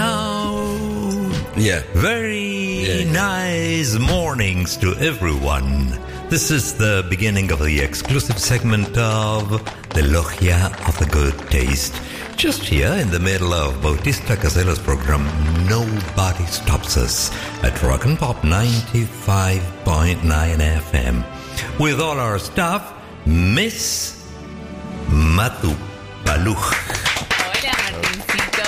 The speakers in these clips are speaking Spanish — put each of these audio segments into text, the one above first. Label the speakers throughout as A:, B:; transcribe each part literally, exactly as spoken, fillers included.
A: Now,
B: yeah.
A: very
B: yeah.
A: nice mornings to everyone. This is the beginning of the exclusive segment of the Logia of the Good Taste. Just here in the middle of Bautista Casella's program, Nobody Stops Us at Rock and Pop ninety-five point nine F M. With all our staff, Miss Matu Paluch.
C: Hola, Martincito.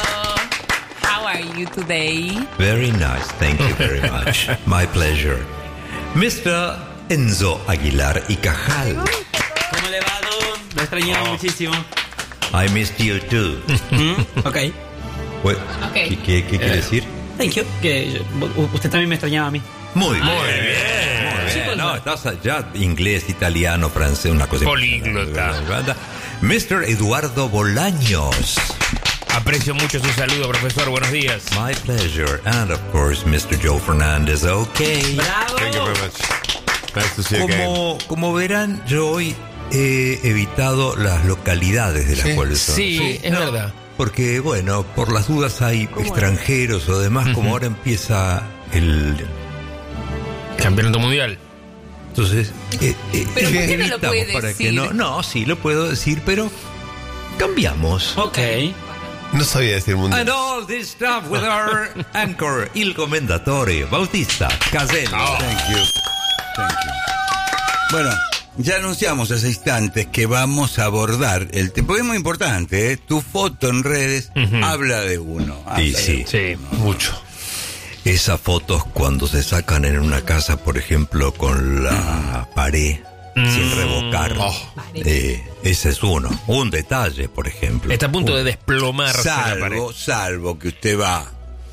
C: How are you today?
A: Very nice, thank you very much. My pleasure. Mister Enzo Aguilar y Cajal.
D: ¿Cómo le va, Don? Lo extrañaba oh. muchísimo.
A: I missed you too.
D: Mm, ok.
A: Well,
C: okay.
A: ¿Qué, qué, qué quiere
D: eh,
A: decir?
D: Thank you. Que usted también me extrañaba a mí.
A: Muy bien.
C: Muy
A: bien. Muy bien. No, estás ya inglés, italiano, francés, una cosa.
E: Políglota.
A: mister Eduardo Bolaños.
E: Aprecio mucho su saludo, profesor. Buenos días.
A: My pleasure. And of course, mister Joe Fernández. Okay.
D: Bravo.
F: Thank you very much. Nice to see you
A: Como,
F: again.
A: como verán, yo hoy he evitado las localidades de las
F: Sí.
A: cuales son.
E: Sí, es
A: No,
E: verdad.
A: Porque, bueno, por las dudas hay extranjeros o demás, como ahora empieza el...
E: Campeonato mundial.
A: Entonces, eh, eh,
C: Pero ¿por qué no lo
A: evitamos
C: puede
A: para
C: decir?
A: que no... No, sí, lo puedo decir, pero cambiamos.
D: Ok.
F: No sabía decir mundial.
A: And all this stuff with our anchor, il commendatore, Bautista Casella.
B: Oh, thank you. Thank you. Bueno, ya anunciamos hace instantes que vamos a abordar el tema, porque es muy importante, ¿eh? Tu foto en redes uh-huh. habla de uno. Habla
A: Sí,
B: de
A: sí.
E: Sí, mucho.
A: Esas fotos cuando se sacan en una casa, por ejemplo, con la pared mm. sin revocar. Oh. Eh, ese es uno. Un detalle, por ejemplo.
E: Está a punto de desplomarse la pared.
B: Salvo, salvo que usted va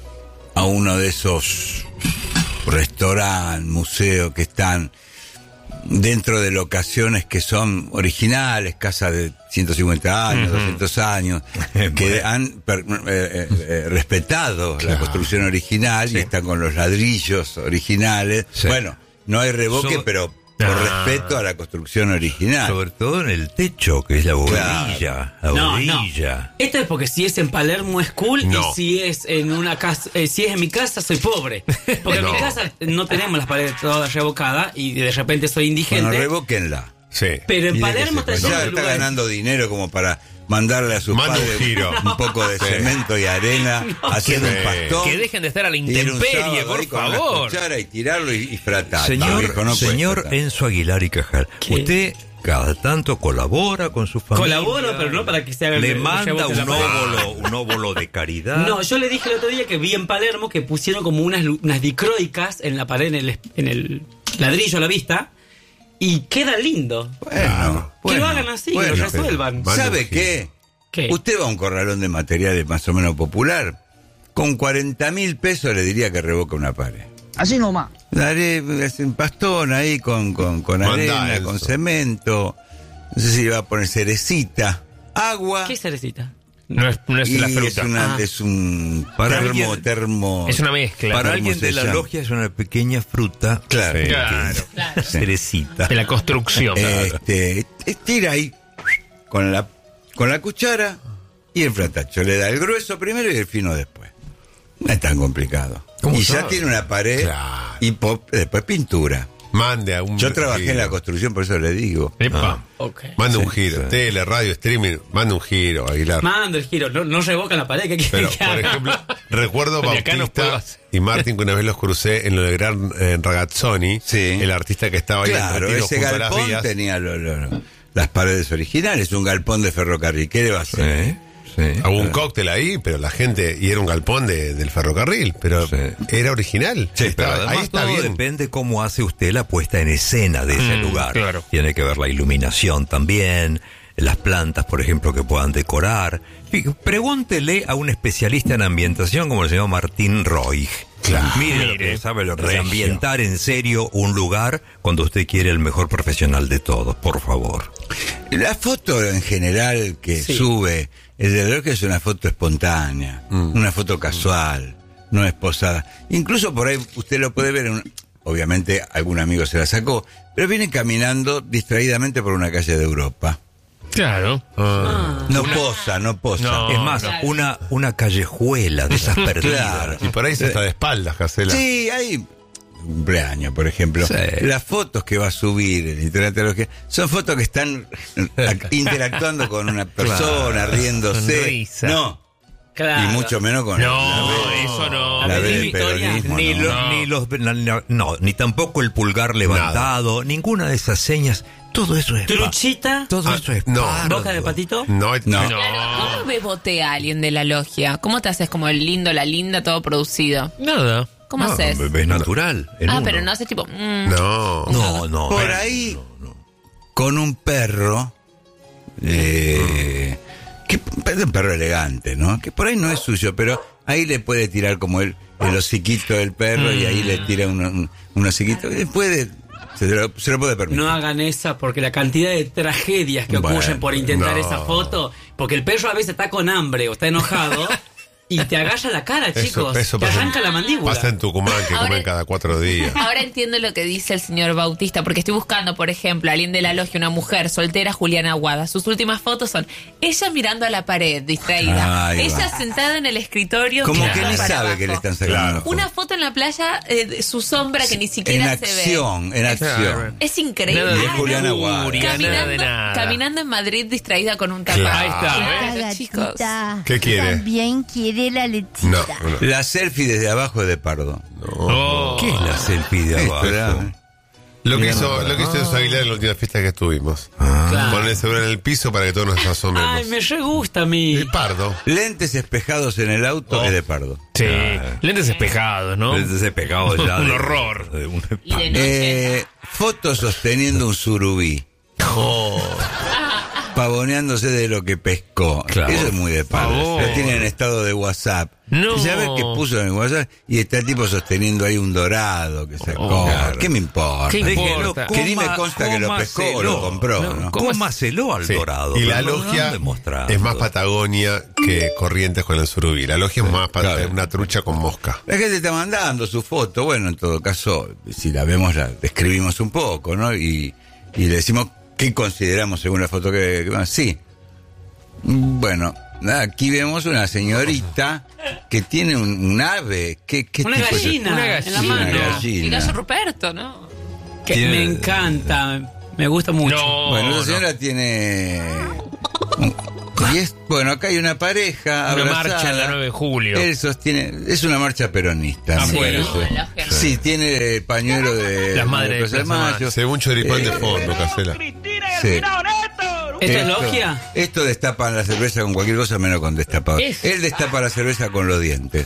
B: a uno de esos restaurantes, museos que están dentro de locaciones que son originales, casas de ciento cincuenta años, uh-huh. doscientos años, que bueno. han per, eh, eh, respetado claro. la construcción original sí. y están con los ladrillos originales. Sí. Bueno, no hay revoque, so, pero por ah. respeto a la construcción original.
A: Sobre todo en el techo, que es la bohilla. Claro. La
D: no,
A: bohilla.
D: No. Esto es porque si es en Palermo es cool
F: no.
D: y si es en una casa, eh, si es en mi casa soy pobre. Porque no. en mi casa no tenemos las paredes todas revocadas y de repente soy indigente.
B: Bueno, revóquenla.
F: Sí.
D: Pero en Palermo está
B: ya está ganando dinero como para mandarle a sus
F: Manda
B: padres
F: un, giro.
B: un poco de sí. cemento y arena no. haciendo
F: sí.
B: un pastón.
E: Que dejen de estar a la intemperie, por favor.
B: Y tirarlo y, y fratar.
A: Señor,
B: viejo, no
A: señor Enzo Aguilar y Cajal, ¿qué? Usted cada tanto colabora con su familia.
D: Colaboro, pero no para que se haga el
A: Le manda un óvulo, un óvulo de caridad.
D: No, yo le dije el otro día que vi en Palermo que pusieron como unas, unas dicroicas en la pared, en el, en el ladrillo a la vista. Y queda lindo.
B: Bueno,
D: que
B: bueno,
D: lo hagan así,
B: bueno,
D: que lo resuelvan.
B: ¿Sabe qué?
D: ¿Qué?
B: Usted va a un corralón de materiales más o menos popular. Con cuarenta mil pesos le diría que revoca una pared.
G: Así nomás.
B: Daré un pastón ahí con, con, con arena,
F: eso.
B: con cemento. No sé si le va a poner cerecita. Agua.
D: ¿Qué cerecita?
E: No es, no es
B: y
E: la fruta.
B: Es, una,
D: ah.
B: es un
A: para
B: termo,
A: alguien,
B: termo.
E: Es una mezcla.
A: Para alguien de la logia es una pequeña fruta.
B: Claro.
A: Sí.
E: Claro.
A: claro. Cerecita.
E: De la construcción.
B: Este, tira ahí con la, con la cuchara y el fratacho. Le da el grueso primero y el fino después. No es tan complicado. Y sabe? Ya tiene una pared claro. y pop, después pintura.
F: Mande a un
B: Yo trabajé
F: giro.
B: en la construcción, por eso le digo.
E: Ah,
D: okay.
F: Mande
B: sí,
F: un giro.
B: Sí.
F: Tele, radio, streaming. Mande un giro, Aguilar.
D: Manda el giro. No, no revoca la pared. ¿Qué quiere
F: Pero,
D: que
F: por
D: haga?
F: ejemplo, recuerdo
E: Bautista
F: Bautista y Martín, que una vez los crucé en lo de Gran eh, Ragazzoni,
B: sí.
F: el artista que estaba ahí
B: claro,
F: en
B: ese
F: junto a las
B: galpón
F: vías.
B: tenía lo, lo, lo, las paredes originales, un galpón de ferrocarril. ¿Qué le va a hacer?
A: Sí. Sí,
F: Hubo un
A: claro.
F: cóctel ahí, pero la gente, y era un galpón de, del ferrocarril, pero
A: sí.
F: era original.
A: Sí,
F: pero
A: pero además
F: ahí está
A: todo
F: bien.
A: depende cómo hace usted la puesta en escena de ese
E: Mm,
A: lugar.
E: claro.
A: Tiene que ver la iluminación también, las plantas, por ejemplo, que puedan decorar. Fí- Pregúntele a un especialista en ambientación como el señor Martín Roig.
F: Claro.
A: Mire, lo que sabe lo que es ambientar en serio un lugar cuando usted quiere el mejor profesional de todos, por favor.
B: La foto en general que
D: Sí.
B: sube, es de verdad que es una foto espontánea, mm. una foto casual, mm. no es posada. Incluso por ahí usted lo puede ver, en un, obviamente algún amigo se la sacó, pero viene caminando distraídamente por una calle de Europa.
E: Claro.
F: Ah.
B: No posa, no posa.
E: No.
A: Es más,
C: Claro.
A: una, una callejuela de esas perdidas.
B: Claro.
F: Y por ahí se está de espaldas, Casela.
B: Sí, hay cumpleaños, por ejemplo.
A: Sí.
B: Las fotos que va a subir el Internet de Tecnología son fotos que están interactuando con una persona, riéndose.
E: Sonrisa.
B: No,
D: Claro.
B: y mucho menos con
E: No,
B: la
E: eso no.
B: la
D: A
B: B
D: ver,
B: del
D: Victoria,
B: peronismo.
A: Ni,
B: ¿no?
A: lo-
E: No.
A: ni los no, no, ni tampoco el pulgar levantado, ninguna de esas señas. Todo eso es pa-
D: Truchita,
A: todo
F: Ah,
A: eso es
F: no.
A: pardo.
D: boca de patito.
F: No,
B: No.
E: No.
C: ¿Cómo bebotea a alguien de la logia? ¿Cómo te haces como el lindo, la linda, todo producido?
E: Nada.
C: ¿Cómo
A: No,
C: haces?
A: es natural. en
C: Ah,
A: uno.
C: pero no haces tipo... mm.
F: No.
A: No, no.
B: Por
A: eh,
B: ahí, con un perro, eh, que es un perro elegante, ¿no? Que por ahí no es suyo, pero ahí le puede tirar como el, el hociquito del perro y ahí le tira un, un, un hociquito. Eh, Puede, se lo, se lo puede permitir.
D: No hagan esa porque la cantidad de tragedias que
B: Bueno,
D: ocurren por intentar
F: no.
D: esa foto, porque el perro a veces está con hambre o está enojado y te agalla la cara, chicos.
F: Eso, eso
D: te
F: pasa,
D: arranca la mandíbula.
F: pasa en Tucumán, que
C: Ahora-
F: comen cada cuatro días.
C: Ahora entiendo lo que dice el señor Bautista, porque estoy buscando, por ejemplo, a alguien de la logia, una mujer soltera, Juliana Aguada. Sus últimas fotos son ella mirando a la pared, distraída.
B: Ahí
C: ella
B: va.
C: sentada en el escritorio.
B: Como
C: mirando
B: que ni
C: para
B: sabe
C: abajo.
B: que le están sacando
F: Claro.
B: una foto.
C: Una foto en la playa, eh, de su sombra que ni
B: En
C: siquiera se ve.
B: acción, en acción.
C: Es increíble.
E: Nada de
B: Y es Juliana Aguada.
E: furia, nada de
C: Caminando,
E: nada.
C: caminando en Madrid distraída con un tapado.
E: Ahí está,
C: Claro,
E: ¿ves?
G: Esta
C: chicos.
G: gatita
F: ¿Qué quiere?
G: también quiere la lechita.
F: No, no.
B: La selfie desde abajo es de Pardo.
E: No.
A: ¿Qué es la selfie de
B: Esto
A: abajo?
B: era-
F: Lo que
B: Mirando
F: hizo,
B: para
F: lo que hizo Enzo Aguilar en la última fiesta que estuvimos.
D: Claro.
F: Poner el celular en el piso para que todos nos asomemos.
D: Ay, me re gusta a mí.
F: Y Pardo.
B: Lentes espejados en el auto es de Pardo.
E: Sí. Lentes espejados, ¿no?
A: Ese pegado ya.
E: Un
A: de-
E: horror.
A: de un-
C: Y de noche.
B: Eh, fotos sosteniendo un surubí. Pavoneándose de lo que pescó.
A: Claro.
B: Eso es muy de Pardo.
E: favor.
B: Lo tiene en estado de WhatsApp.
E: No.
B: Y sabes qué puso en el WhatsApp y está el tipo sosteniendo ahí un dorado que sacó.
E: Oh,
A: claro.
B: ¿Qué me importa?
E: ¿Qué
A: Déjelo,
E: importa?
B: Que ni me
A: coma-
B: consta que lo pescó o lo
A: cómaselo.
B: compró,
A: No,
B: ¿no?
A: Cómaselo al
F: Sí.
A: dorado.
F: Y la
A: pero no lo
F: logia
A: ande mostrando.
F: es más Patagonia que Corrientes con el surubí. La logia es más pat-
B: Claro.
F: una trucha con mosca.
B: La gente está mandando su foto. Bueno, en todo caso, si la vemos, la describimos un poco, ¿no? Y, y le decimos qué consideramos según la foto que, que sí. Bueno, aquí vemos una señorita que tiene un, un ave. ¿Qué, qué
D: Una
B: tipo de-
D: gallina,
E: Una
D: en la
E: gallina.
B: Una
D: mano.
B: gallina.
C: Y gallo Ruperto, ¿no?
D: Que
A: Tiene-
D: me encanta, me gusta mucho.
E: No.
B: Bueno, esa
E: no.
B: señora tiene... un- y es, bueno, acá hay una pareja
E: Una
B: abrazada.
E: marcha en la nueve de julio.
B: Él sostiene... Es una marcha peronista.
E: Ah,
B: me
E: bueno.
B: parece.
C: No, la logia no.
B: Sí, tiene el pañuelo de...
E: Las madres de
B: Plaza de
E: Plaza de
B: Mayo.
F: Se ve un choripán de
B: Eh,
F: fondo, Casela.
B: Sí.
D: ¿Esto es logia?
B: Esto destapa la cerveza con cualquier cosa menos con destapado.
E: Es-
B: Él destapa la cerveza con los dientes.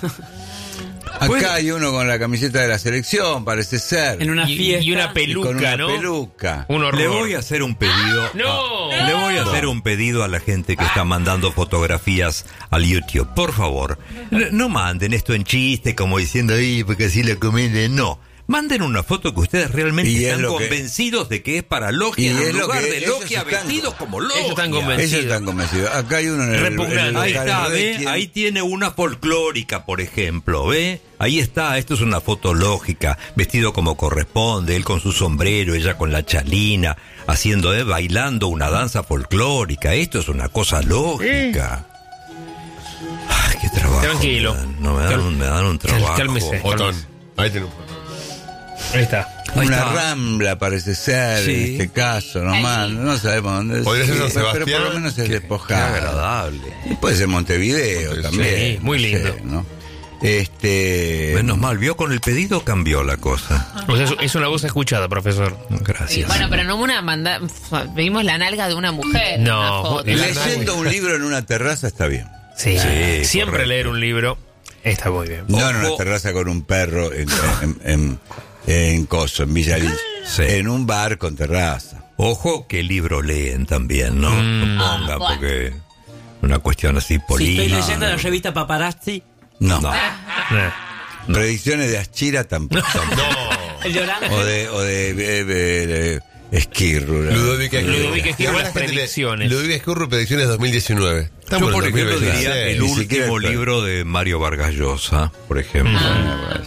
B: Acá hay uno con la camiseta de la selección, parece ser.
D: En una
E: Y,
D: fiesta.
E: y una
B: Y con
E: peluca,
B: una
E: ¿no?
B: peluca.
E: Un horror.
A: Le voy a hacer un pedido.
E: No.
A: a- Le voy a hacer un pedido a la gente que está mandando fotografías al YouTube. Por favor, no, no manden esto en chiste como diciendo, "Ay, porque así la comen". No. Manden una foto que ustedes realmente
B: Y es
A: están
B: lo que-
A: convencidos de que es para logia,
B: Y
A: en
B: es
A: un
B: lo
A: lugar
B: que
A: de
B: ellos
A: logia
B: están-
A: vestidos como logia.
E: Ellos están convencidos.
B: Ellos están convencidos. Acá hay uno en el,
E: Repugnante.
B: en el
A: Ahí
B: local
A: está,
B: de
A: ¿ve?
B: Requiem.
A: Ahí tiene una folclórica, por ejemplo, ¿ve? Ahí está, esto es una foto lógica, vestido como corresponde, él con su sombrero, ella con la chalina, haciendo, ¿eh? Bailando una danza folclórica. Esto es una cosa lógica. Ay, qué trabajo.
E: Tranquilo.
A: me dan. No, me dan,
E: Cal-
A: un, me dan un
E: cal-
A: trabajo.
E: cálmese.
F: Otón. Ahí tiene un foto.
E: Ahí está.
A: Ahí
B: Una
A: está.
B: rambla parece ser
A: Sí.
B: en este caso, nomás, no sabemos dónde es.
F: Podría ser San
B: Pero por
F: Sebastián.
B: lo menos es
A: Qué
B: despojado.
A: agradable.
B: Y puede ser Montevideo
F: Sí,
B: también.
E: muy
B: no
E: lindo.
B: sé, ¿no? Este.
A: Menos mal, vio con el pedido cambió la cosa.
E: O sea, es- es una voz escuchada, profesor.
A: Gracias.
C: Bueno, pero no una manda... Vimos la nalga de una mujer. en
E: No,
C: una foto.
E: la-
B: Leyendo un libro en una terraza está bien.
E: Sí.
A: Sí,
E: Siempre
A: correcto.
E: leer un libro está muy bien.
B: No en
A: Ojo.
B: una terraza con un perro en, en, en, en Coso, en Villa Lynch.
A: Sí.
B: En un bar con terraza.
A: Ojo que libros leen también, ¿no?
E: Mm.
A: No
C: Ah,
A: pongan
C: bueno.
A: porque una cuestión así
D: Si
A: política.
D: estoy leyendo la revista Paparazzi,
B: No.
A: No.
E: Eh.
B: Predicciones de Aschira tampoco.
D: el de Orange.
B: O de, o de, de, de- de Esquirru.
F: Ludovica Esquirru.
E: Ludovica Esquirru,
F: Igual
E: las
F: la gente le-
E: predicciones.
F: Ludovica Esquirru, predicciones dos mil diecinueve.
A: Yo,
F: Estamos
A: por
F: en
A: ejemplo,
F: dos mil
A: diría
F: veintiséis.
A: el
B: ni siquiera
A: último
B: el-
A: libro de Mario Vargas Llosa, por ejemplo.
B: Ah, bueno, ya.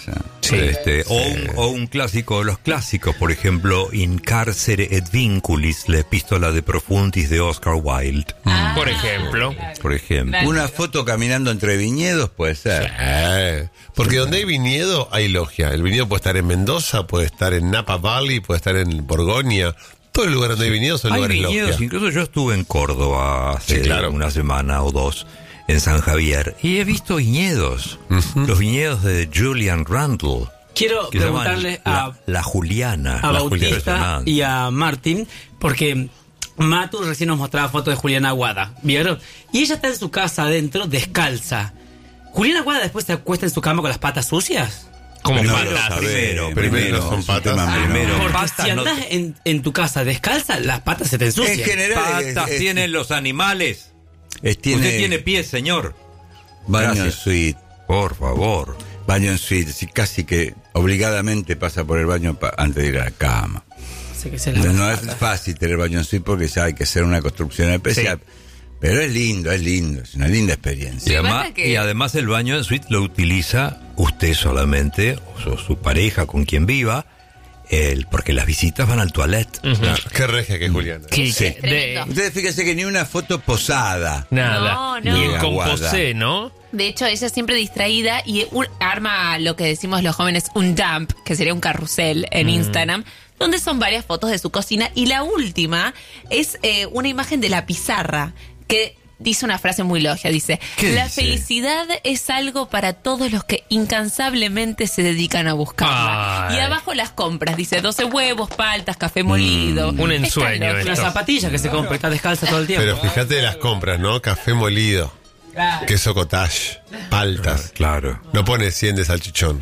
E: Sí.
A: Este, o, un, o un clásico de los clásicos, por ejemplo, In carcere et vinculis, la epístola de Profundis de Oscar Wilde,
C: Ah,
E: Por ejemplo.
A: por ejemplo.
C: Claro.
B: Una foto caminando entre viñedos puede ser.
F: Eh, porque donde hay viñedo, hay logia. El viñedo puede estar en Mendoza, puede estar en Napa Valley, puede estar en Borgoña. Todo el lugar donde hay viñedos son
A: Hay
F: lugares
A: viñedos,
F: logia.
A: incluso yo estuve en Córdoba hace
F: Sí, claro.
A: una semana o dos, en San Javier, y he visto viñedos, los viñedos de Julian Randle,
D: Quiero
A: que se llaman
D: preguntarle
A: la,
D: a,
A: la Juliana.
D: a
A: la
D: Bautista
A: Impresionante.
D: y a Martín, porque Matu recién nos mostraba fotos de Juliana Aguada, ¿vieron? Y ella está en su casa adentro, descalza. ¿Juliana Aguada después se acuesta en su cama con las patas sucias?
E: Como
B: No
E: patas.
B: lo sabemos.
F: Primero son
B: es un
F: patas,
B: tema menor.
A: primero.
D: Porque
A: patas
D: si
A: no-
D: andás en, en tu casa descalza, las patas se te ensucian.
B: En general,
A: Patas
B: es- es-
A: tienen los animales.
B: es- tiene
A: Usted tiene pies, señor.
B: baño en
A: Gracias.
B: suite.
A: Por favor.
B: Baño en suite. Sí, casi que obligadamente pasa por el baño pa- antes de ir a la cama.
D: Así que se
B: No,
D: las
B: no es
D: patas.
B: fácil tener baño en suite porque ya hay que hacer una construcción especial. Pero es lindo, es lindo, es una linda
A: Y
B: experiencia.
C: Me
A: además,
C: mata que-
A: y además el baño en suite lo utiliza usted solamente, o su, su pareja con quien viva, el, porque las visitas van al toilet.
F: Qué regia que es Juliana.
E: Que-
B: Sí.
E: de-
C: Tremendo.
B: Ustedes fíjense que ni una foto posada.
E: nada.
C: No, no.
E: Y el
B: Aguada.
E: composé, ¿no?
C: De hecho, ella es siempre distraída y un- arma lo que decimos los jóvenes, un dump, que sería un carrusel en Instagram, donde son varias fotos de su cocina. Y la última es eh, una imagen de la pizarra, que dice una frase muy logia, dice,
A: ¿Qué
C: la
A: dice?
C: felicidad es algo para todos los que incansablemente se dedican a buscarla.
E: Ay.
C: Y abajo las compras, dice doce huevos, paltas, café molido.
E: un
C: Está
E: ensueño
C: loco.
E: esto.
D: Las zapatillas que se compra, está descalza todo el tiempo.
F: Pero fíjate de las compras, ¿no? Café molido, queso cottage, paltas.
A: Claro.
F: No pone cien de salchichón.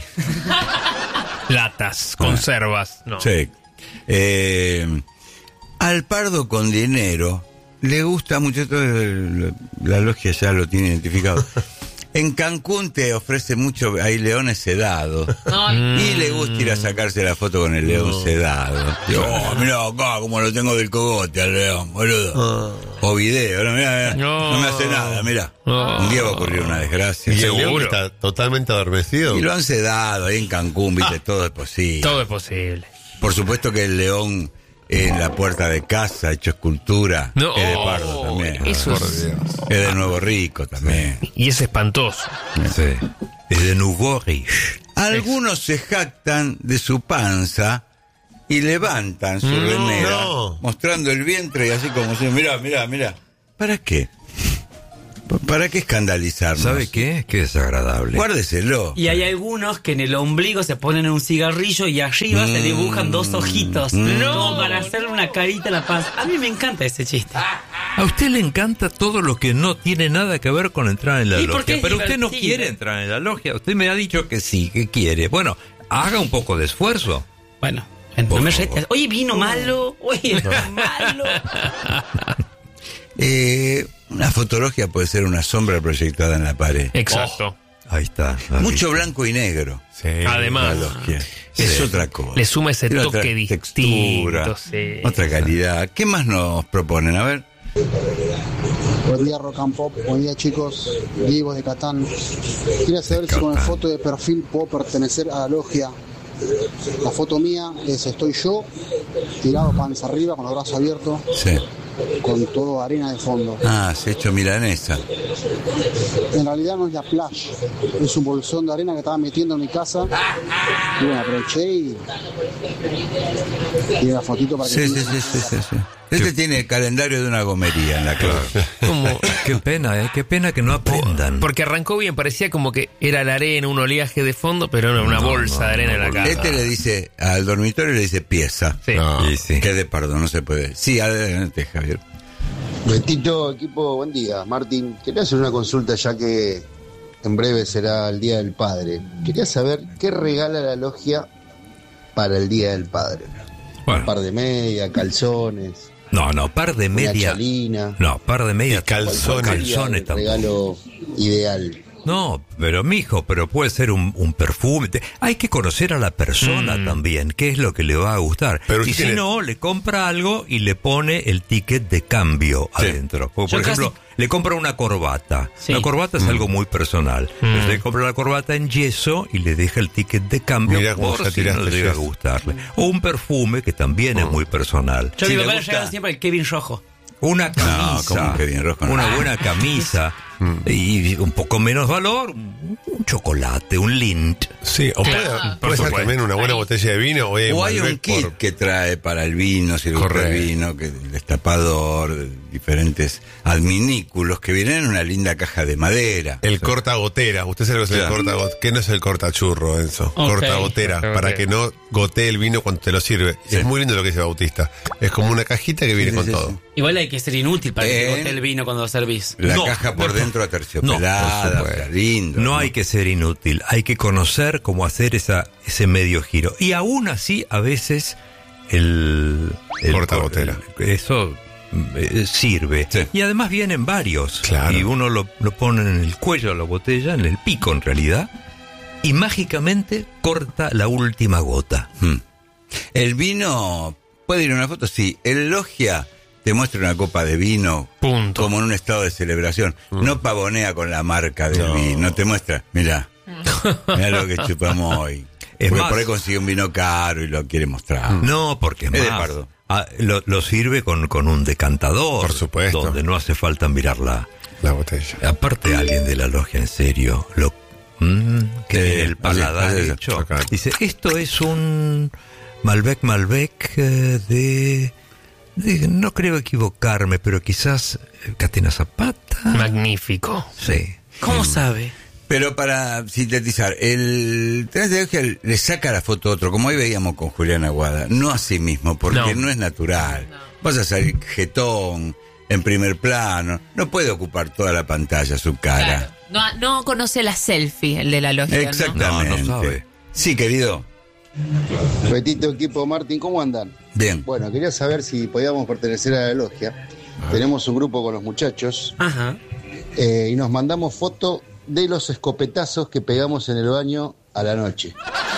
E: Latas, conservas. No.
B: Sí. Eh, al pardo con dinero le gusta mucho, esto el- la logia ya lo tiene identificado. En Cancún te ofrece mucho, hay leones sedados.
C: Ay.
B: Y le gusta ir a sacarse la foto con el león sedado. Y, oh, mirá acá como lo tengo del cogote al león, boludo. O video, no, mirá, mirá,
E: No.
B: no me hace nada, mirá.
E: No.
B: Un día va a ocurrir una desgracia.
F: Y el león
E: Seguro.
F: está totalmente adormecido.
B: Y lo han sedado ahí en Cancún, viste, todo es posible.
E: Todo es posible.
B: Por supuesto que el león en la puerta de casa, hecho escultura,
E: No.
B: es de Pardo también.
E: Eso
F: Por
E: es-
F: Dios.
B: Es de Nuevo Rico también.
E: Y es espantoso.
A: Sí. Es de Nugorich.
B: Algunos se jactan de su panza y levantan su
E: No,
B: remera,
F: no.
B: mostrando el vientre y así como si, mirá, mirá, mirá. ¿Para qué? ¿Pa- ¿Para qué escandalizarnos?
A: ¿Sabe qué? Qué desagradable.
B: Guárdeselo.
D: Y hay algunos que en el ombligo se ponen un cigarrillo y arriba se dibujan dos ojitos. Como para hacerle una carita a la paz. A mí me encanta ese chiste.
A: A usted le encanta todo lo que no tiene nada que ver con entrar en la
D: ¿Y por qué
A: logia.
D: es
A: Pero usted no
D: divertido?
A: quiere entrar en la logia. Usted me ha dicho que sí, que quiere. Bueno, haga un poco de esfuerzo.
D: Bueno, en
A: Por
D: no me
A: favor.
D: retes. Oye, vino malo. Oye, vino malo.
B: Eh, una fotologia puede ser una sombra proyectada en la pared.
E: Exacto.
A: Ahí está.
B: Mucho blanco y negro.
F: Sí.
E: Además,
B: La logia.
A: Sí.
B: Es otra cosa.
E: le suma ese
B: Tiene otra
E: toque
B: textura,
E: distinto. Sí.
B: otra calidad. ¿Qué más nos proponen? A ver.
H: Buen día, Rock and Pop. Buen día, chicos. Diego de Catán. Quería saber si con la foto de perfil puedo pertenecer a la logia. La foto mía es estoy yo, tirado panza arriba, con los brazos abiertos,
B: Sí.
H: con todo arena de fondo.
B: Ah, se ha hecho milanesa.
H: En realidad no es la playa, es un bolsón de arena que estaba metiendo en mi casa. Y bueno, aproveché y tiré la fotito para que...
B: Sí, sí, sí, sí, sí, sí. Este tiene el calendario de una gomería en la casa.
E: Como-
A: Qué pena, ¿eh? Qué pena que no aprendan.
E: porque arrancó bien, parecía como que era la arena, un oleaje de fondo, pero no, una bolsa de arena en la cara.
B: Este le dice, al dormitorio le dice pieza.
E: Sí.
F: No.
A: Y sí.
B: Que de perdón, no se puede. Sí, adelante, Javier.
I: Betito, equipo, buen día. Martín, quería hacer una consulta ya que en breve será el Día del Padre. Quería saber qué regala la logia para el Día del Padre. Un
A: Bueno,
I: par de media, calzones,
A: no, no, par de
I: una
A: media.
I: chalina.
A: No, par de media.
F: Y calzones.
I: ¿Cuál sería
A: Calzones
I: el
A: tampoco.
I: regalo ideal?
A: No, pero mijo, pero puede ser un, un perfume. Te- Hay que conocer a la persona
E: Mm.
A: también, qué es lo que le va a gustar.
F: Pero
A: y
F: usted
A: si
F: tiene-
A: no, le compra algo y le pone el ticket de cambio
B: Sí.
A: adentro. Como por
D: Yo
A: ejemplo,
D: casi-
A: le compra una corbata.
D: Sí.
A: La corbata es algo muy personal. Entonces le compra la corbata en yeso y le deja el ticket de cambio
F: Mirá cómo
A: por
F: ya
A: si
F: tiraste
A: no llega a
F: yeso.
A: gustarle. O un perfume que también es muy personal.
D: Yo
B: Si
D: digo,
B: le
D: van a
B: gusta-
D: llegar siempre el Kevin Rojo.
A: Una camisa,
B: ¿cómo que bien, Rosco?
A: una
B: No.
A: buena camisa y un poco menos valor, un un chocolate, un Lindt.
F: Sí, o puede,
E: por
F: puede ser
E: supuesto.
F: también una buena botella de vino o hay,
B: O hay un
F: Malbec
B: kit
F: por-
B: que trae para el vino, si le gusta el
F: Correcto.
B: vino, que el destapador, diferentes adminículos que vienen en una linda caja de madera.
F: El cortagotera. Usted sabe lo que es el
B: Claro.
F: cortagotera. ¿Qué no es el cortachurro, Enzo?
D: Ok.
F: Cortagotera, para que no gotee el vino cuando te lo sirve.
B: Sí.
F: Es muy lindo lo que dice Bautista. Es como una cajita que viene
B: Sí,
F: con
B: sí,
F: todo.
B: sí.
D: Igual hay que ser inútil para que
B: Eh.
D: te bote el vino cuando lo servís.
B: La
A: No,
B: caja por
A: no,
B: dentro
A: No,
B: aterciopelada,
A: por supuesto.
B: o sea, lindo.
A: No hay que ser inútil, hay que conocer cómo hacer esa, ese medio giro. Y aún así, a veces, el... el
F: Cortabotera.
A: el- Eso eh, sirve.
B: Sí.
A: Y además vienen varios.
F: Claro.
A: Y uno lo, lo pone en el cuello de la botella, en el pico en realidad, y mágicamente corta la última gota.
B: Hmm. El vino, puede ir a una foto, sí. El Logia te muestra una copa de vino
E: Punto.
B: como en un estado de celebración. No pavonea con la marca del
F: No.
B: vino, te muestra, mira, mira lo que chupamos hoy.
A: Es
B: Porque
A: más-
B: por ahí consigue un vino caro y lo quiere mostrar.
A: No, porque
B: Es de
A: más,
B: Pardo.
A: ah, lo, lo sirve con, con un decantador.
F: Por supuesto.
A: Donde no hace falta mirar la...
F: La botella.
A: Aparte alguien de la logia, en serio, lo mm, que
B: Eh,
A: tiene el paladar
B: así, así,
A: hecho.
F: acá.
A: Dice, esto es un Malbec Malbec eh, de, de- no creo equivocarme, pero quizás eh, Catena Zapata.
E: Magnífico.
A: Sí.
D: ¿Cómo sabe?
B: Pero para sintetizar, el tenés de Logia le saca la foto a otro, como hoy veíamos con Julián Aguada, no a sí mismo, porque no,
E: No.
B: es natural. Vas a salir jetón, en primer plano, no puede ocupar toda la pantalla su cara.
C: Claro. No, no conoce la selfie, el de la logia. ¿no?
B: Exactamente.
A: No, no sabe.
B: Sí, querido.
H: Betito, equipo Martín, ¿cómo andan?
B: Bien.
H: Bueno, quería saber si podíamos pertenecer a la logia. Tenemos un grupo con los muchachos
D: Ajá.
H: eh, y nos mandamos foto de los escopetazos que pegamos en el baño a la noche.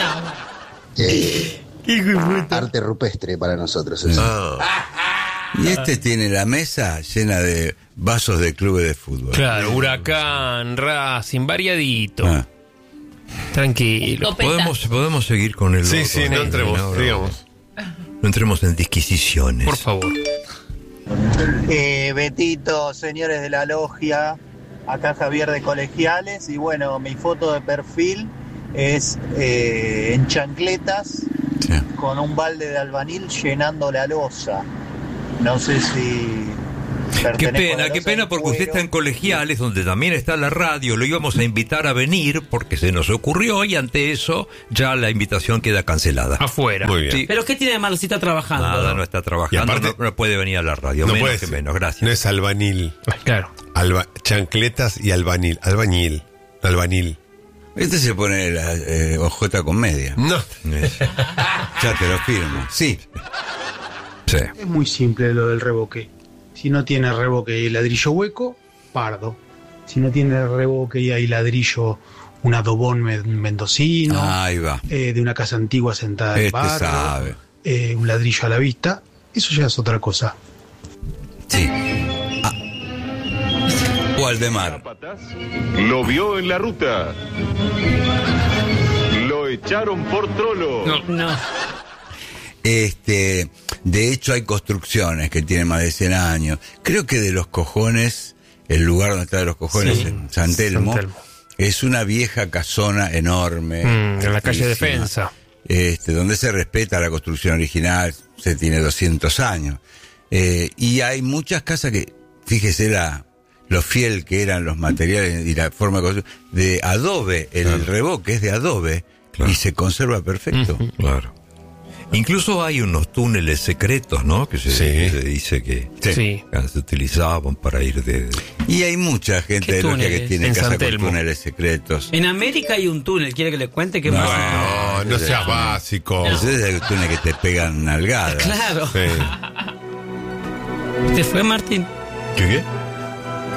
H: Eh, arte rupestre para nosotros. eso.
F: Ah,
B: Y este tiene la mesa llena de vasos de clubes de fútbol.
E: Claro, Huracán, Racing, variadito.
B: Ah.
E: Tranquilo.
C: Escopeta.
A: Podemos, podemos seguir con el
F: sí,
A: otro,
F: sí, no entremos,
A: no,
F: digamos.
A: no entremos en disquisiciones.
E: Por favor.
J: Eh, Betito, señores de la logia, acá Javier de Colegiales y bueno, mi foto de perfil es eh, en chancletas
B: Sí.
J: con un balde de albanil llenando la loza. No sé si...
A: Qué
J: pertenezco a la
A: pena, qué
J: loza
A: pena
J: del
A: porque usted
J: cuero.
A: está en Colegiales, donde también está la radio. Lo íbamos a invitar a venir porque se nos ocurrió y ante eso ya la invitación queda cancelada.
E: Afuera.
F: Muy bien.
A: Sí.
D: ¿Pero qué tiene de malo si está trabajando?
A: Nada, no está trabajando,
F: Y aparte-
A: no, no puede venir a la radio,
F: No
A: menos
F: puede
A: que
F: ser.
A: menos, gracias.
F: No es albanil.
E: Claro.
F: Alba- chancletas y albanil. Albañil. Albanil.
B: Este se pone la eh, ojota con media.
F: No.
B: Ya te lo firmo. Sí.
A: Sí.
K: Es muy simple lo del revoque. Si no tiene revoque y ladrillo hueco, pardo. Si no tiene revoque y hay ladrillo, un adobón men- mendocino,
B: Ahí va.
K: eh, de una casa antigua sentada en
B: Este
K: barro,
B: sabe.
K: eh, un ladrillo a la vista, eso ya es otra cosa.
B: Sí. Ah. Waldemar.
L: Lo vio en la ruta. Lo echaron por trolo.
E: No.
D: No.
B: Este, de hecho hay construcciones que tienen más de cien años. Creo que de Los Cojones, el lugar donde está de Los Cojones,
E: Sí.
B: en San Telmo,
E: San Telmo.
B: es una vieja casona enorme.
E: Mm, en la calle
B: altísima,
E: Defensa.
B: Este, donde se respeta la construcción original, se tiene doscientos años. Eh, y hay muchas casas que, fíjese la, lo fiel que eran los materiales y la forma de construcción, de adobe, el
A: Claro.
B: revoque es de adobe
A: Claro.
B: y se conserva perfecto.
E: Ujú.
A: Claro. Incluso hay unos túneles secretos, ¿no? Que se,
F: Sí.
A: que se dice que
E: Sí.
A: que se utilizaban para ir de...
B: Y hay mucha gente
D: ¿Qué
B: de logia que
D: túneles?
B: tiene
E: En
B: casa
E: San
B: con
E: Telmo.
B: túneles secretos.
D: En América hay un túnel, ¿quiere que le cuente qué
B: No.
D: pasa?
F: No, no seas básico.
B: Ese es el túnel que te pegan nalgadas.
D: Claro.
F: Sí.
D: ¿Te fue, Martín?
A: ¿Qué qué?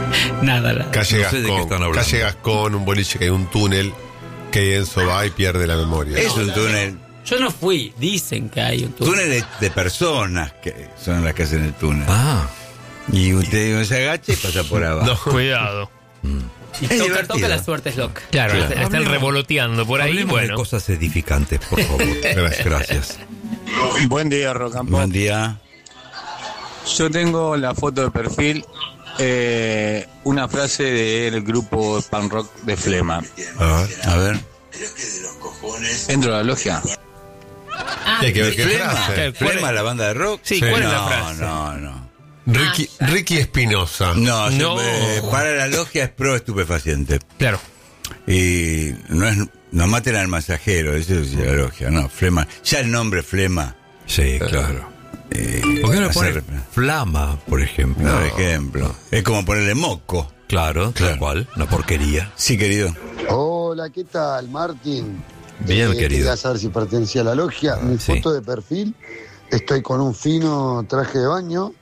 D: Nada, nada.
F: Calle
A: No sé de qué
F: Gascón.
A: están hablando.
F: Calle Gascón, un boliche que hay un túnel que Enzo va y pierde la memoria.
B: Es un túnel.
D: Yo no fui, dicen que hay un túnel.
B: Túnel de, de personas que son las que hacen el túnel.
A: Ah,
B: Y usted se agacha y pasa por abajo.
F: No.
E: Cuidado.
D: Y
B: Es
D: toca,
B: divertido.
D: toca la suerte es loca.
E: Claro,
A: Claro.
E: están
A: Hablemos-
E: revoloteando por ahí.
A: hablemos
E: Bueno,
A: de cosas edificantes, por favor.
F: Gracias.
A: Gracias.
M: Buen día, Rock and Pop.
B: Buen día.
M: Yo tengo la foto de perfil, eh, una frase del grupo pan rock de Flema.
F: A ver.
B: A ver.
M: ¿Entro a la logia?
C: Ah,
F: Hay que ver qué
B: Flema,
F: frase.
B: Flema, la banda de rock.
E: Sí, ¿cuál es la
B: No,
E: frase?
B: No, no.
F: Ricky,
C: Ah, ya.
F: Ricky Espinosa.
B: No,
E: No.
B: se- eh, para la logia es pro estupefaciente.
E: claro.
B: Y no es no maten al masajero, eso es la logia, no, Flema. Ya el nombre Flema.
A: Sí, claro.
B: Eh,
A: ¿Por qué no le
B: hacer-
A: pones flama, por ejemplo?
B: Por ejemplo. Es como ponerle moco.
A: Claro,
B: Claro.
A: tal cual. Una porquería.
B: Sí, querido.
I: Hola, ¿qué tal, Martín?
A: Bien, querido.
I: Quería saber si pertenecía a la logia. Mi
A: sí.
I: foto de perfil, estoy con un fino traje de baño,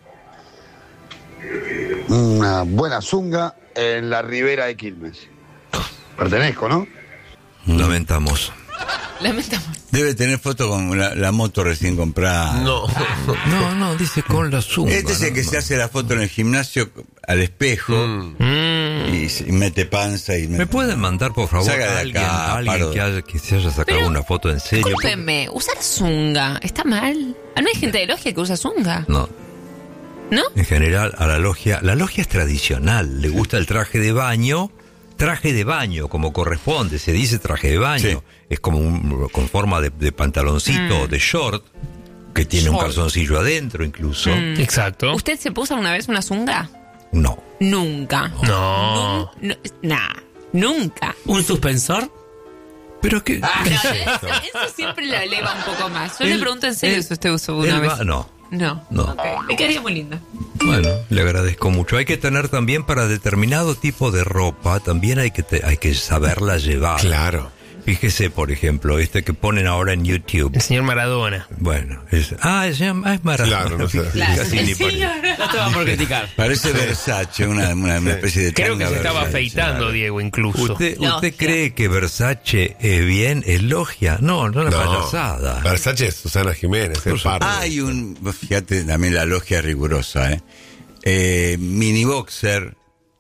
I: una buena zunga en la ribera de Quilmes. Pertenezco, ¿no?
A: Lamentamos.
C: lamentamos.
B: Debe tener foto con la, la moto recién comprada.
F: No.
A: No, no, dice con la zunga.
B: Este es el
A: ¿no?
B: que se hace la foto en el gimnasio al espejo
E: Mm.
B: y, se- y mete panza y
A: ¿Me pueden mandar, por favor,
B: Saca de
A: a alguien,
B: acá,
A: a alguien
B: Pardo.
A: que, haya- que se haya sacado
C: Pero,
A: una foto en serio?
C: Discúlpenme, usar zunga, ¿está mal? Ah, ¿no hay gente de logia que usa zunga?
A: No,
C: ¿No?
A: en general a la logia, la logia es tradicional, le gusta el traje de baño, traje de baño como corresponde, se dice traje de baño,
B: Sí.
A: es como un, con forma de, de pantaloncito,
C: Mm.
A: de short, que tiene un
C: Short.
A: calzoncillo adentro incluso.
C: Mm.
E: Exacto.
C: ¿Usted se puso una vez una zunga?
A: No.
C: Nunca.
E: No.
C: No, nah, nunca.
D: ¿Un suspensor?
A: Pero que...
C: No, eso, eso siempre lo eleva un poco más. Yo le
A: Él-
C: pregunto en serio
A: él-
C: si usted usó una
A: él
C: vez.
A: va- no.
C: No.
A: No.
C: Ok. Me quedaría muy lindo.
A: Bueno, le agradezco mucho. Hay que tener también para determinado tipo de ropa, también hay que te- hay que saberla llevar.
F: Claro.
A: Fíjese, por ejemplo, este que ponen ahora en YouTube.
E: El señor Maradona.
A: Bueno, es, ah, es, ah, es Maradona.
F: Claro, no sé.
C: Claro.
A: Casi ni
C: Sí,
A: parece.
C: ahora-
D: No te vamos por criticar.
B: Parece Versace, una, una, una especie de
E: Creo que
B: tanga
E: se estaba
B: Versace.
E: afeitando, Diego, incluso.
A: ¿Usted,
C: Logia.
A: ¿Usted cree que Versace es bien? ¿Es logia? No, no, una
F: No.
A: payasada.
F: Versace es Susana Jiménez, el par.
B: Hay un, fíjate, también la logia es rigurosa, ¿eh? Eh, mini boxer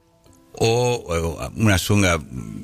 B: o, o una zunga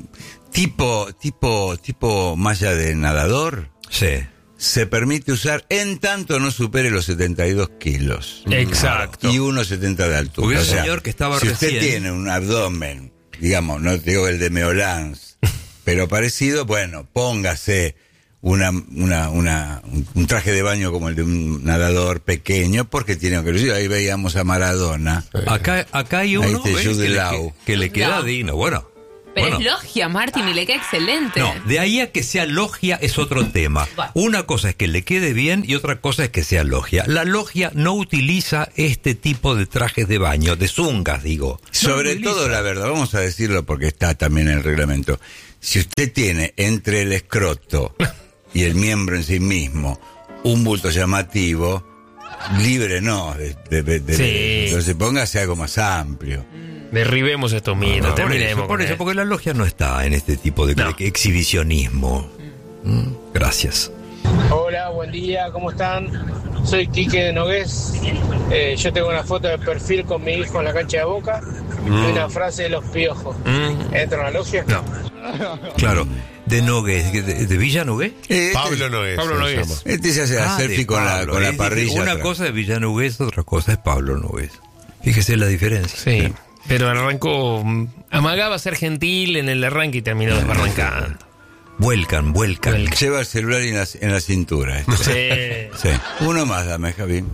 B: tipo, tipo, tipo malla de nadador.
A: Sí.
B: Se permite usar en tanto no supere los setenta y dos kilos.
E: Exacto.
B: Y uno setenta de altura.
A: Porque el
B: O sea,
A: señor que estaba
B: si usted
A: recién-
B: tiene un abdomen, digamos, no digo el de Meolans, pero parecido, bueno, póngase una, una, una, un- un traje de baño como el de un nadador pequeño, porque tiene que lucir. Ahí veíamos a Maradona.
A: Acá, acá hay uno
B: Ahí te
A: ¿ves?
B: Jude
A: que, le,
B: Law.
A: que- que le queda
C: No.
A: digno. Bueno.
C: Pero
A: bueno.
C: es logia, Martín, y le queda excelente.
A: No, de ahí a que sea logia es otro tema.
C: Bueno.
A: Una cosa es que le quede bien y otra cosa es que sea logia. La logia no utiliza este tipo de trajes de baño, de zungas, digo. No
B: Sobre
A: lo utiliza.
B: todo, la verdad, vamos a decirlo porque está también en el reglamento. Si usted tiene entre el escroto y el miembro en sí mismo un bulto llamativo, libre no. De, de- de- de-
E: Sí.
B: Entonces póngase algo más amplio.
E: Derribemos estos mitos,
A: No, por
E: terminemos.
A: eso, por
E: con
A: eso,
E: él.
A: porque la logia no está en este tipo de
E: No.
A: de exhibicionismo. Mm, Gracias.
N: Hola, buen día, ¿cómo están? Soy Quique de Nogués. Eh, yo tengo una foto de perfil con mi hijo en la cancha de Boca y una frase de los piojos.
E: Mm.
N: ¿Entro a la logia?
E: No.
A: Claro. De Nogués, de, de Villa Nogués.
B: Eh,
F: Pablo Nogués.
E: Pablo
F: se
E: Nogués.
F: llama.
B: Este se hace la
A: Ah, de
B: selfie con la,
A: Pablo.
B: con la
A: Es
B: parrilla.
A: difícil. Una
B: atrás.
A: cosa es Villa Nogués, otra cosa es Pablo Nogués. Fíjese la diferencia.
E: Sí, pero arrancó. mm, Amagaba ser gentil en el arranque y terminó desbarrancando.
A: Vuelcan, vuelcan.
E: Vuelcan.
B: Lleva el celular en la, en la cintura. este.
E: Sí.
B: Sí. Uno más, dame, Javi.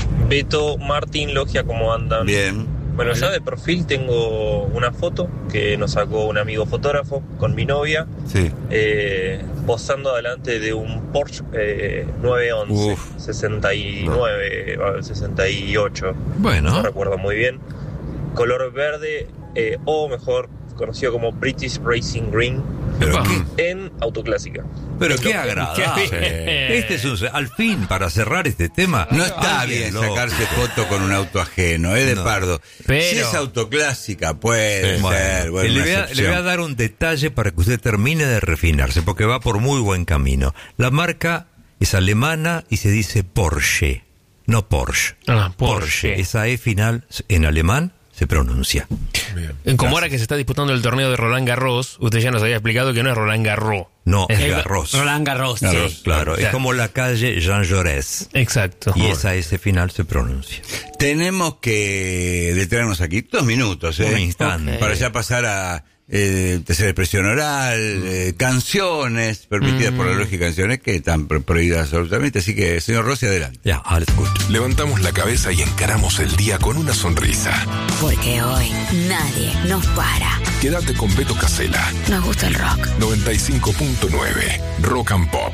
O: Beto, Martín, Logia, ¿cómo andan?
B: Bien.
O: Bueno, yo de perfil tengo una foto que nos sacó un amigo fotógrafo con mi novia,
B: Sí.
O: eh, posando delante de un Porsche eh, nueve once,
B: Uf.
O: sesenta y nueve, eh, sesenta y ocho,
A: Bueno.
O: no recuerdo muy bien, color verde, eh, o mejor conocido como British Racing Green.
A: Pero
O: en Autoclásica.
A: Pero qué agradable. Este es un, al fin, para cerrar este tema.
B: No está
A: alguien
B: bien
A: lo-
B: sacarse foto con un auto ajeno, ¿eh? De
A: No.
B: Pardo.
A: Pero-
B: Si es autoclásica, puede
A: Bueno,
B: ser. Bueno,
A: le,
B: una
A: voy a, le
B: excepción.
A: voy a dar un detalle para que usted termine de refinarse, porque va por muy buen camino. La marca es alemana y se dice Porsche, no Porsche.
E: Ah, Porsche.
A: Esa E final en alemán se pronuncia.
E: Como ahora que se está disputando el torneo de Roland Garros, usted ya nos había explicado que no es Roland Garros.
A: No,
E: es
A: es Garros.
D: Roland Garros,
A: Garros,
D: sí.
A: claro.
E: O sea,
A: es como la calle Jean Jaurès.
E: Exacto.
A: Y esa S final se pronuncia.
B: Tenemos que detenernos aquí dos minutos, ¿eh?
A: Un instante.
B: Para ya pasar a eh, tercera expresión oral, eh, canciones, permitidas por la lógica, canciones que están pro- prohibidas absolutamente. Así que, señor Rossi, adelante.
A: Ya, alles gut.
P: Levantamos la cabeza y encaramos el día con una sonrisa.
Q: Porque hoy nadie nos para.
P: Quédate con Beto Casella.
Q: Nos gusta el rock.
P: noventa y cinco punto nueve Rock and Pop.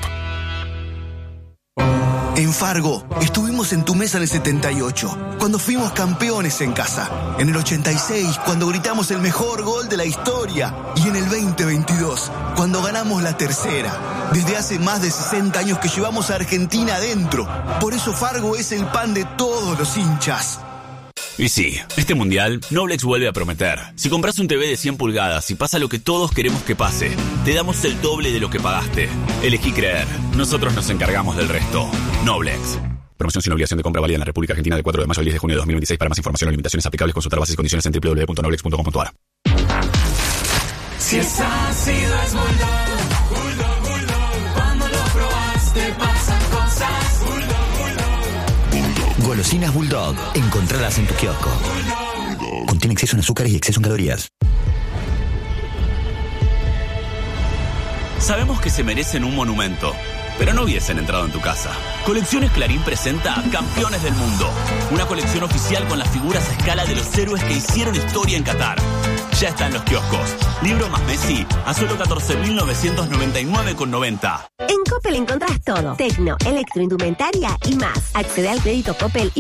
R: En Fargo, estuvimos en tu mesa en el setenta y ocho, cuando fuimos campeones en casa. En el ochenta y seis, cuando gritamos el mejor gol de la historia. Y en el veinte veintidós, cuando ganamos la tercera. Desde hace más de sesenta años que llevamos a Argentina adentro. Por eso Fargo es el pan de todos los hinchas.
S: Y sí, este mundial, Noblex vuelve a prometer. Si compras un T V de cien pulgadas y pasa lo que todos queremos que pase, te damos el doble de lo que pagaste. Elegí creer. Nosotros nos encargamos del resto. Noblex. Promoción sin obligación de compra válida en la República Argentina del cuatro de mayo al diez de junio de dos mil veintiséis. Para más información o limitaciones aplicables, consultar bases y condiciones en doble u doble u doble u punto noblex punto com punto a r.
T: Si es ácido es Bulldog, Bulldog, Bulldog. Cuando lo probaste pasan cosas. Bulldog, Bulldog.
U: Golosinas Bulldog. Encontralas en tu kiosco. Contiene exceso en azúcares y exceso en calorías.
S: Sabemos que se merecen un monumento, pero no hubiesen entrado en tu casa. Colecciones Clarín presenta a Campeones del Mundo, una colección oficial con las figuras a escala de los héroes que hicieron historia en Qatar. Ya está en los kioscos. Libro más Messi a solo catorce mil novecientos noventa y nueve con noventa.
V: En Coppel encontrás todo. Tecno, electroindumentaria y más. Accede al crédito Coppel y